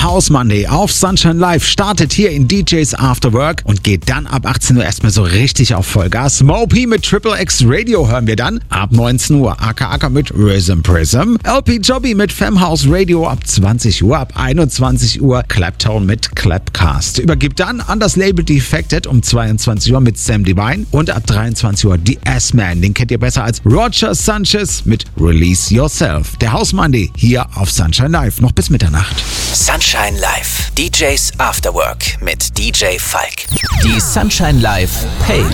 House Monday auf Sunshine Live startet hier in DJs After Work und geht dann ab 18 Uhr erstmal so richtig auf Vollgas. Mopi mit Triple X Radio hören wir dann ab 19 Uhr. Aka Aka mit Rhythm Prism. LP Jobby mit Femhouse Radio ab 20 Uhr. Ab 21 Uhr Claptone mit Clapcast. Übergibt dann an das Label Defected um 22 Uhr mit Sam Divine. Und ab 23 Uhr die S-Man. Den kennt ihr besser als Roger Sanchez mit Release Yourself. Der House Monday hier auf Sunshine Live. Noch bis Mitternacht. Sunshine Live. DJs After Work mit DJ Falk. Die Sunshine Live Playlist.